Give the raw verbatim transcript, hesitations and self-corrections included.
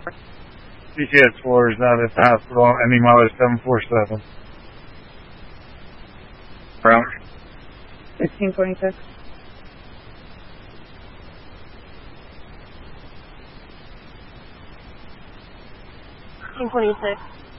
C C S four is not at the hospital. Any mileage seven four seven. Brown. fifteen twenty-six. fifteen twenty-six.